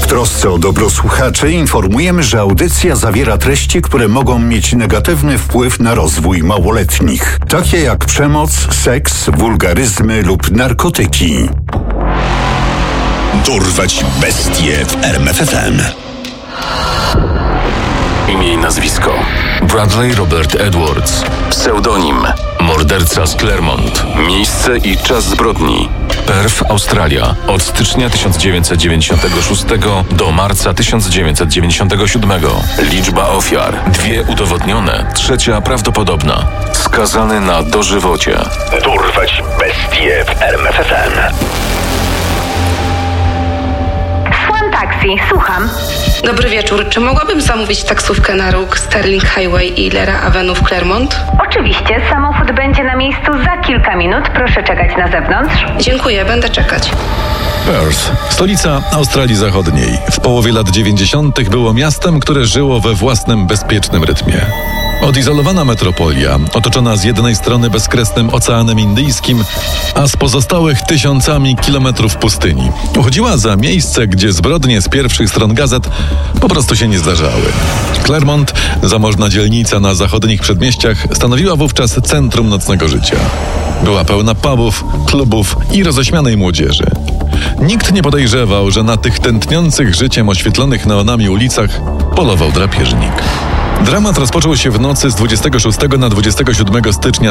W trosce o dobro słuchaczy informujemy, że audycja zawiera treści, które mogą mieć negatywny wpływ na rozwój małoletnich, takie jak przemoc, seks, wulgaryzmy lub narkotyki. Dorwać bestie w RMF FM. Imię i nazwisko: Bradley Robert Edwards. Pseudonim: morderca z Claremont. Miejsce i czas zbrodni: Perth, Australia. Od stycznia 1996 do marca 1997. Liczba ofiar: 2 udowodnione, 3 prawdopodobna. Skazany na dożywocie. Dorwać bestie w RMF FM. Taksi, słucham. Dobry wieczór. Czy mogłabym zamówić taksówkę na róg Sterling Highway i Lera Avenue w Claremont? Oczywiście, samochód będzie na miejscu za kilka minut. Proszę czekać na zewnątrz. Dziękuję, będę czekać. Perth, stolica Australii Zachodniej, w połowie lat 90. było miastem, które żyło we własnym bezpiecznym rytmie. Odizolowana metropolia, otoczona z jednej strony bezkresnym Oceanem Indyjskim, a z pozostałych tysiącami kilometrów pustyni, uchodziła za miejsce, gdzie zbrodnie z pierwszych stron gazet po prostu się nie zdarzały. Claremont, zamożna dzielnica na zachodnich przedmieściach, stanowiła wówczas centrum nocnego życia. Była pełna pubów, klubów i roześmianej młodzieży. Nikt nie podejrzewał, że na tych tętniących życiem oświetlonych neonami ulicach polował drapieżnik. Dramat rozpoczął się w nocy z 26 na 27 stycznia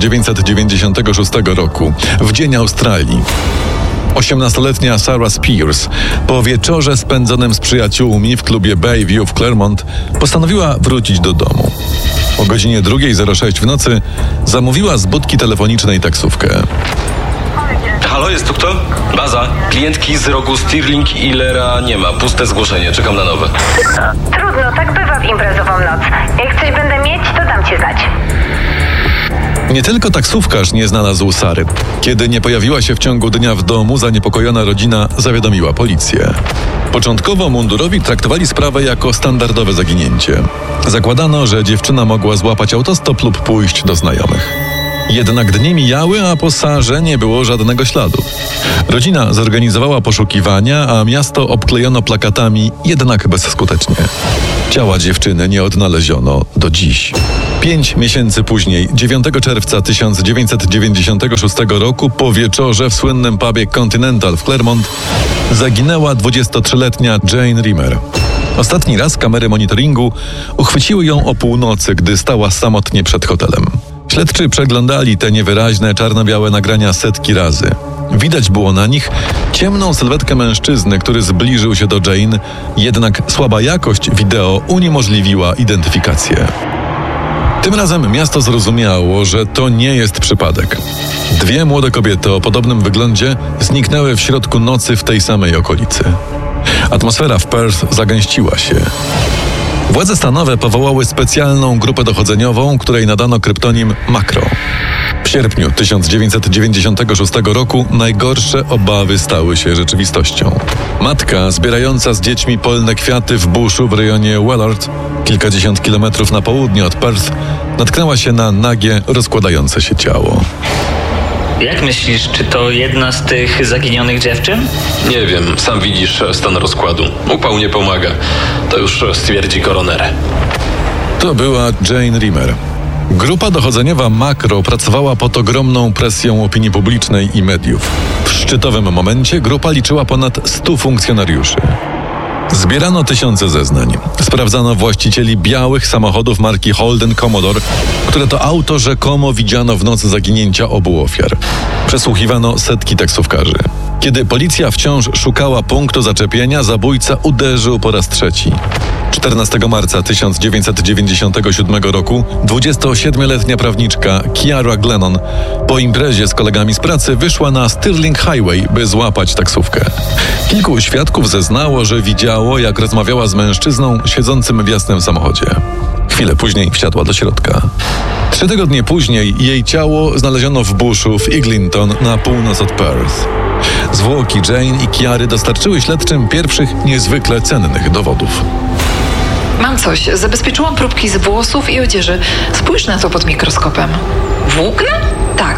1996 roku, w Dzień Australii. 18-letnia Sarah Spears, po wieczorze spędzonym z przyjaciółmi w klubie Bayview w Claremont, postanowiła wrócić do domu. O godzinie 2:06 w nocy zamówiła z budki telefonicznej taksówkę. Halo, jest tu kto? Baza. Klientki z rogu Stirling i Lera nie ma. Puste zgłoszenie, czekam na nowe. Trudno, tak bywa w imprezową noc. Jak coś będę mieć, to dam ci znać. Nie tylko taksówkarz nie znalazł Sary. Kiedy nie pojawiła się w ciągu dnia w domu, zaniepokojona rodzina zawiadomiła policję. Początkowo mundurowi traktowali sprawę jako standardowe zaginięcie. Zakładano, że dziewczyna mogła złapać autostop lub pójść do znajomych. Jednak dni mijały, a po Sarze nie było żadnego śladu. Rodzina zorganizowała poszukiwania, a miasto obklejono plakatami, jednak bezskutecznie. Ciała dziewczyny nie odnaleziono do dziś. 5 miesięcy później, 9 czerwca 1996 roku, po wieczorze w słynnym pubie Continental w Claremont, zaginęła 23-letnia Jane Rimmer. Ostatni raz kamery monitoringu uchwyciły ją o północy, gdy stała samotnie przed hotelem. Śledczy przeglądali te niewyraźne, czarno-białe nagrania setki razy. Widać było na nich ciemną sylwetkę mężczyzny, który zbliżył się do Jane, jednak słaba jakość wideo uniemożliwiła identyfikację. Tym razem miasto zrozumiało, że to nie jest przypadek. 2 młode kobiety o podobnym wyglądzie zniknęły w środku nocy w tej samej okolicy. Atmosfera w Perth zagęściła się. Władze stanowe powołały specjalną grupę dochodzeniową, której nadano kryptonim Makro. W sierpniu 1996 roku najgorsze obawy stały się rzeczywistością. Matka, zbierająca z dziećmi polne kwiaty w buszu w rejonie Wellard, kilkadziesiąt kilometrów na południe od Perth, natknęła się na nagie, rozkładające się ciało. Jak myślisz, czy to jedna z tych zaginionych dziewczyn? Nie wiem, sam widzisz stan rozkładu. Upał nie pomaga. To już stwierdzi koroner. To była Jane Rimmer. Grupa dochodzeniowa Makro pracowała pod ogromną presją opinii publicznej i mediów. W szczytowym momencie grupa liczyła ponad 100 funkcjonariuszy. Zbierano tysiące zeznań. Sprawdzano właścicieli białych samochodów marki Holden Commodore, które to auto rzekomo widziano w nocy zaginięcia obu ofiar. Przesłuchiwano setki taksówkarzy. Kiedy policja wciąż szukała punktu zaczepienia, zabójca uderzył po raz trzeci. 14 marca 1997 roku 27-letnia prawniczka Kiara Glennon po imprezie z kolegami z pracy wyszła na Stirling Highway, by złapać taksówkę. Kilku świadków zeznało, że widziało, jak rozmawiała z mężczyzną siedzącym w jasnym samochodzie. Chwilę później wsiadła do środka. 3 tygodnie później jej ciało znaleziono w buszu w Eglinton na północ od Perth. Zwłoki Jane i Kiary dostarczyły śledczym pierwszych niezwykle cennych dowodów. Mam coś. Zabezpieczyłam próbki z włosów i odzieży. Spójrz na to pod mikroskopem. Włókna? Tak.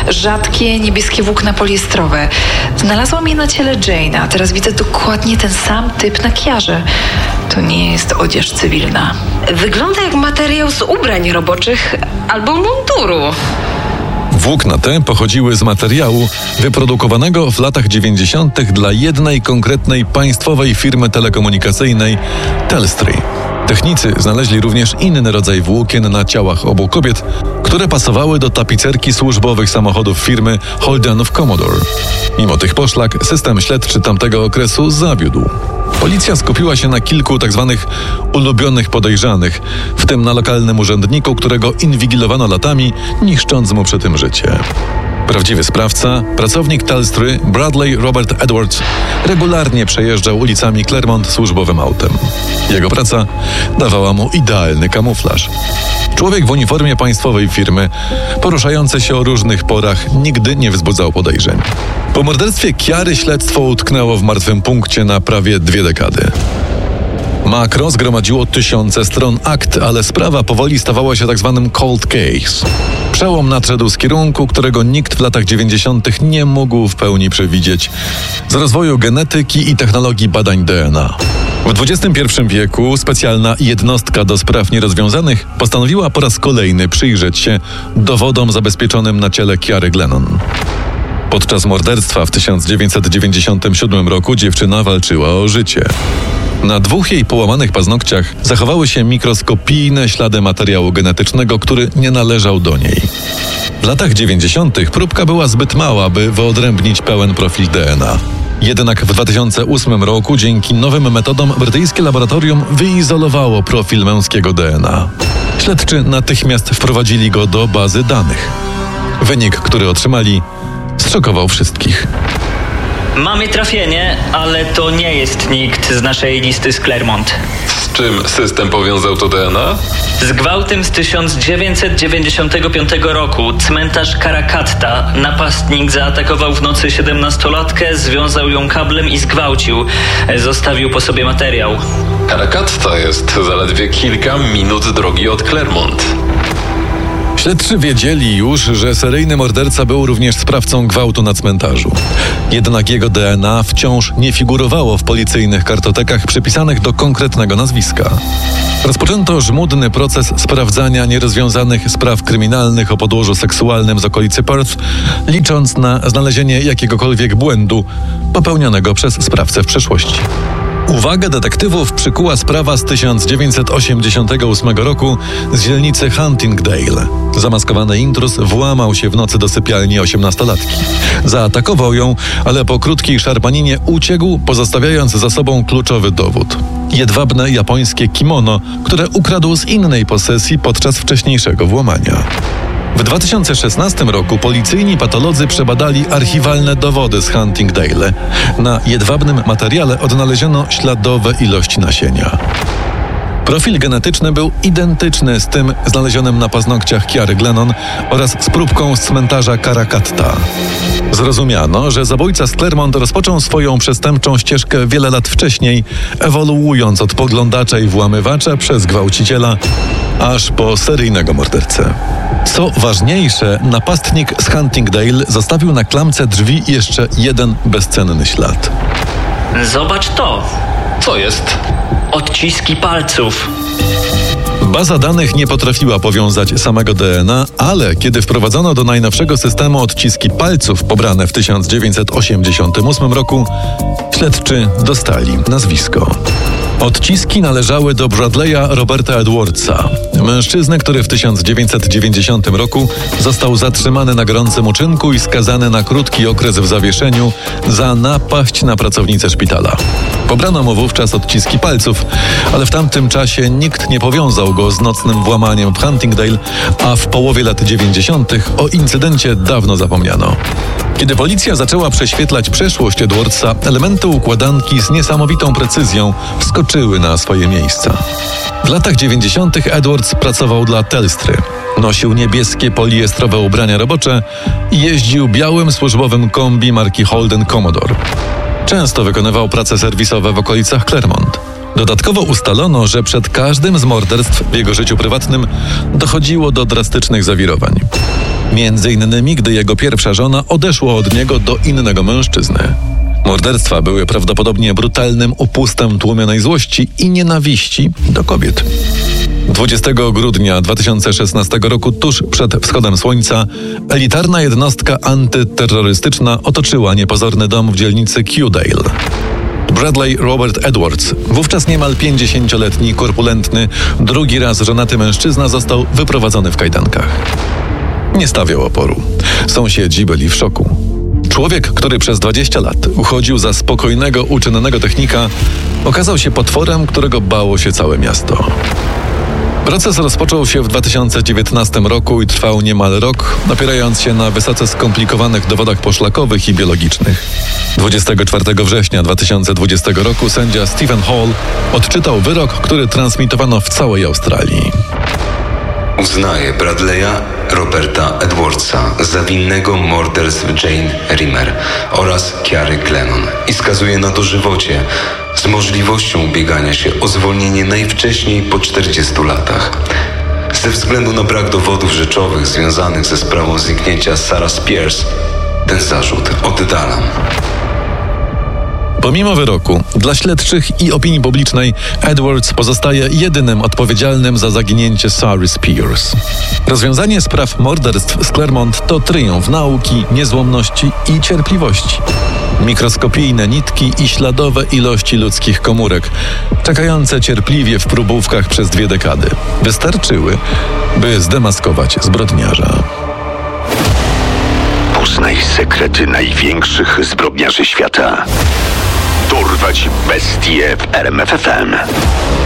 Rzadkie, niebieskie włókna poliestrowe. Znalazłam je na ciele Jane'a, a teraz widzę dokładnie ten sam typ na kiarze. To nie jest odzież cywilna. Wygląda jak materiał z ubrań roboczych albo munduru. Włókna te pochodziły z materiału wyprodukowanego w latach 90. dla jednej konkretnej państwowej firmy telekomunikacyjnej Telstra. Technicy znaleźli również inny rodzaj włókien na ciałach obu kobiet, które pasowały do tapicerki służbowych samochodów firmy Holdenów Commodore. Mimo tych poszlak system śledczy tamtego okresu zawiódł. Policja skupiła się na kilku tzw. ulubionych podejrzanych, w tym na lokalnym urzędniku, którego inwigilowano latami, niszcząc mu przy tym życie. Prawdziwy sprawca, pracownik Telstry, Bradley Robert Edwards, regularnie przejeżdżał ulicami Claremont służbowym autem. Jego praca dawała mu idealny kamuflaż. Człowiek w uniformie państwowej firmy, poruszający się o różnych porach, nigdy nie wzbudzał podejrzeń. Po morderstwie Chiary śledztwo utknęło w martwym punkcie na prawie 2 dekady. Makro zgromadziło tysiące stron akt, ale sprawa powoli stawała się tzw. cold case. Przełom nadszedł z kierunku, którego nikt w latach 90. nie mógł w pełni przewidzieć. Z rozwoju genetyki i technologii badań DNA. W XXI wieku specjalna jednostka do spraw nierozwiązanych postanowiła po raz kolejny przyjrzeć się dowodom zabezpieczonym na ciele Chiary Glennon. Podczas morderstwa w 1997 roku dziewczyna walczyła o życie. Na 2 jej połamanych paznokciach zachowały się mikroskopijne ślady materiału genetycznego, który nie należał do niej. W latach 90. próbka była zbyt mała, by wyodrębnić pełen profil DNA. Jednak w 2008 roku dzięki nowym metodom brytyjskie laboratorium wyizolowało profil męskiego DNA. Śledczy natychmiast wprowadzili go do bazy danych. Wynik, który otrzymali, zszokował wszystkich. Mamy trafienie, ale to nie jest nikt z naszej listy z Claremont. Z czym system powiązał to DNA? Z gwałtem z 1995 roku, cmentarz Karakatta, napastnik zaatakował w nocy 17-latkę, związał ją kablem i zgwałcił. Zostawił po sobie materiał. Karakatta jest zaledwie kilka minut drogi od Claremont. Śledczy wiedzieli już, że seryjny morderca był również sprawcą gwałtu na cmentarzu. Jednak jego DNA wciąż nie figurowało w policyjnych kartotekach przypisanych do konkretnego nazwiska. Rozpoczęto żmudny proces sprawdzania nierozwiązanych spraw kryminalnych o podłożu seksualnym z okolicy Perth, licząc na znalezienie jakiegokolwiek błędu popełnionego przez sprawcę w przeszłości. Uwagę detektywów przykuła sprawa z 1988 roku z dzielnicy Huntingdale. Zamaskowany intruz włamał się w nocy do sypialni 18-latki. Zaatakował ją, ale po krótkiej szarpaninie uciekł, pozostawiając za sobą kluczowy dowód. Jedwabne japońskie kimono, które ukradł z innej posesji podczas wcześniejszego włamania. W 2016 roku policyjni patolodzy przebadali archiwalne dowody z Huntingdale. Na jedwabnym materiale odnaleziono śladowe ilości nasienia. Profil genetyczny był identyczny z tym znalezionym na paznokciach Chiary Glennon oraz z próbką z cmentarza Karakatta. Zrozumiano, że zabójca z Claremont rozpoczął swoją przestępczą ścieżkę wiele lat wcześniej, ewoluując od podglądacza i włamywacza przez gwałciciela, aż po seryjnego mordercę. Co ważniejsze, napastnik z Huntingdale zostawił na klamce drzwi jeszcze jeden bezcenny ślad. Zobacz to. Co jest? Odciski palców. Baza danych nie potrafiła powiązać samego DNA, ale kiedy wprowadzono do najnowszego systemu odciski palców pobrane w 1988 roku, śledczy dostali nazwisko. Odciski należały do Bradley'a Roberta Edwardsa, mężczyzny, który w 1990 roku został zatrzymany na gorącym uczynku i skazany na krótki okres w zawieszeniu za napaść na pracownicę szpitala. Pobrano mu wówczas odciski palców, ale w tamtym czasie nikt nie powiązał go z nocnym włamaniem w Huntingdale, a w połowie lat 90. o incydencie dawno zapomniano. Kiedy policja zaczęła prześwietlać przeszłość Edwardsa, elementy układanki z niesamowitą precyzją wskoczyły na swoje miejsca. W latach 90. Edwards pracował dla Telstry. Nosił niebieskie poliestrowe ubrania robocze i jeździł białym służbowym kombi marki Holden Commodore. Często wykonywał prace serwisowe w okolicach Claremont. Dodatkowo ustalono, że przed każdym z morderstw w jego życiu prywatnym dochodziło do drastycznych zawirowań. Między innymi, gdy jego pierwsza żona odeszła od niego do innego mężczyzny. Morderstwa były prawdopodobnie brutalnym upustem tłumionej złości i nienawiści do kobiet. 20 grudnia 2016 roku, tuż przed wschodem słońca, elitarna jednostka antyterrorystyczna otoczyła niepozorny dom w dzielnicy Kewdale. Bradley Robert Edwards, wówczas niemal 50-letni, korpulentny, drugi raz żonaty mężczyzna, został wyprowadzony w kajdankach. Nie stawiał oporu. Sąsiedzi byli w szoku. Człowiek, który przez 20 lat uchodził za spokojnego, uczynnego technika, okazał się potworem, którego bało się całe miasto. Proces rozpoczął się w 2019 roku i trwał niemal rok, opierając się na wysoce skomplikowanych dowodach poszlakowych i biologicznych. 24 września 2020 roku sędzia Stephen Hall odczytał wyrok, który transmitowano w całej Australii. Uznaje Bradley'a Roberta Edwardsa za winnego morderstw Jane Rimmer oraz Kiary Glennon i skazuje na dożywocie z możliwością ubiegania się o zwolnienie najwcześniej po 40 latach. Ze względu na brak dowodów rzeczowych związanych ze sprawą zniknięcia Sarah Spears, ten zarzut oddalam. Pomimo wyroku, dla śledczych i opinii publicznej Edwards pozostaje jedynym odpowiedzialnym za zaginięcie Sarah Spears. Rozwiązanie spraw morderstw z Claremont to triumf nauki, niezłomności i cierpliwości. Mikroskopijne nitki i śladowe ilości ludzkich komórek, czekające cierpliwie w próbówkach przez 2 dekady, wystarczyły, by zdemaskować zbrodniarza. Poznaj sekrety największych zbrodniarzy świata. Dorwać bestie w RMF FM.